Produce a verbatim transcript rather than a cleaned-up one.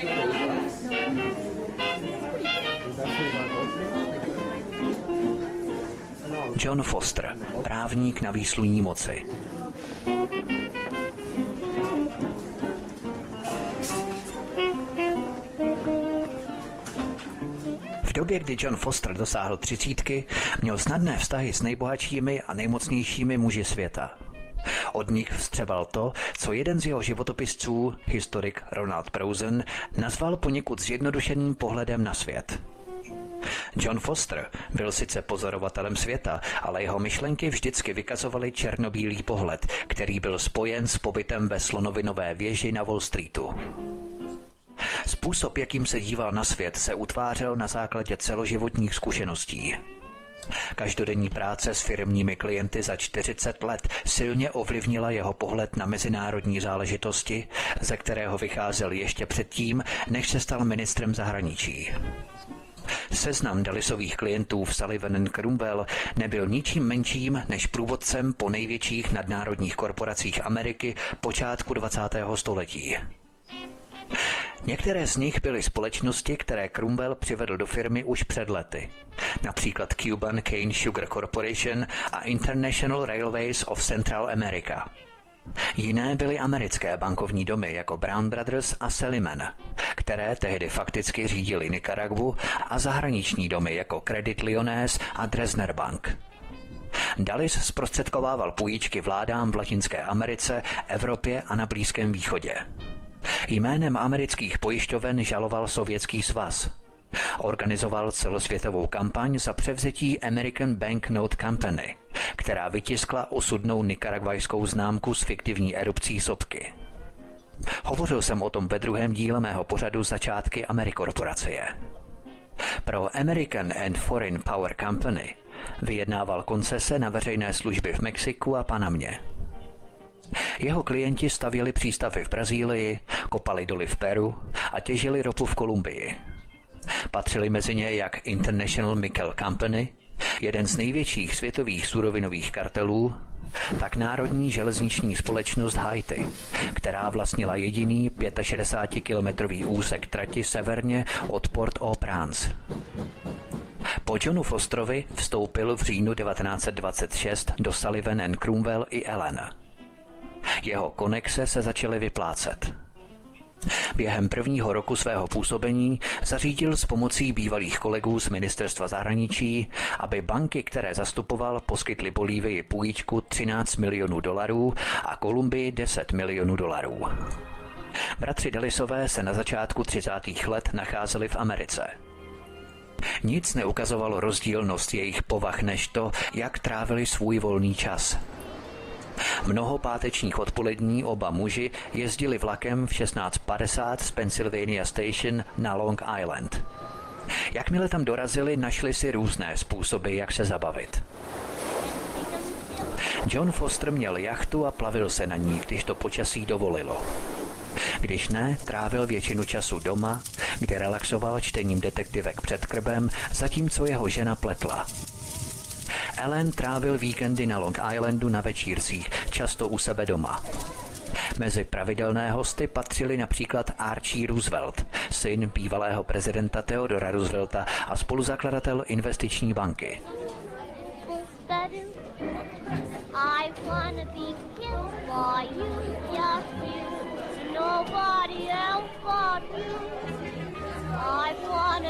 John Foster, právník na výsluní moci. V době, kdy John Foster dosáhl třicítky, měl snadné vztahy s nejbohatšími a nejmocnějšími muži světa. Od nich vstřebal to, co jeden z jeho životopisců, historik Ronald Preussen, nazval poněkud zjednodušeným pohledem na svět. John Foster byl sice pozorovatelem světa, ale jeho myšlenky vždycky vykazovaly černobílý pohled, který byl spojen s pobytem ve slonovinové věži na Wall Streetu. Způsob, jakým se díval na svět, se utvářel na základě celoživotních zkušeností. Každodenní práce s firmními klienty za čtyřicet let silně ovlivnila jeho pohled na mezinárodní záležitosti, ze kterého vycházel ještě předtím, než se stal ministrem zahraničí. Seznam Dullisových klientů v Sullivan and Cromwell nebyl ničím menším než průvodcem po největších nadnárodních korporacích Ameriky počátku dvacátého století. Některé z nich byly společnosti, které Cromwell přivedl do firmy už před lety. Například Cuban Cane Sugar Corporation a International Railways of Central America. Jiné byly americké bankovní domy jako Brown Brothers a Salomon, které tehdy fakticky řídili Nikaragvu, a zahraniční domy jako Credit Lyonnais a Dresdner Bank. Dulles zprostředkovával půjčky vládám v Latinské Americe, Evropě a na Blízkém východě. Jménem amerických pojišťoven žaloval Sovětský svaz. Organizoval celosvětovou kampaň za převzetí American Banknote Company, která vytiskla osudnou nikaragvajskou známku s fiktivní erupcí sopky. Hovořil jsem o tom ve druhém díle mého pořadu Začátky Amerikorporacie. Pro American and Foreign Power Company vyjednával koncese na veřejné služby v Mexiku a Panamě. Jeho klienti stavěli přístavy v Brazílii, kopali doly v Peru a těžili ropu v Kolumbii. Patřili mezi ně jak International Nickel Company, jeden z největších světových surovinových kartelů, tak národní železniční společnost Haiti, která vlastnila jediný šedesátikilometrový úsek trati severně od Port-au-Prince. Po Johnu Fosterovi vstoupil v říjnu devatenáct set dvacet šest do Sullivan and Cromwell i Allen. Jeho konexe se začaly vyplácet. Během prvního roku svého působení zařídil s pomocí bývalých kolegů z ministerstva zahraničí, aby banky, které zastupoval, poskytly Bolívii půjčku třináct milionů dolarů a Kolumbii deset milionů dolarů. Bratři Dullisové se na začátku třicátých let nacházeli v Americe. Nic neukazovalo rozdílnost jejich povah než to, jak trávili svůj volný čas. Mnoho pátečních odpolední oba muži jezdili vlakem v šestnáct padesát z Pennsylvania Station na Long Island. Jakmile tam dorazili, našli si různé způsoby, jak se zabavit. John Foster měl jachtu a plavil se na ní, když to počasí dovolilo. Když ne, trávil většinu času doma, kde relaxoval čtením detektivek před krbem, zatímco jeho žena pletla. Allen trávil víkendy na Long Islandu na večírcích, často u sebe doma. Mezi pravidelné hosty patřili například Archie Roosevelt, syn bývalého prezidenta Theodora Roosevelta a spoluzakladatel investiční banky.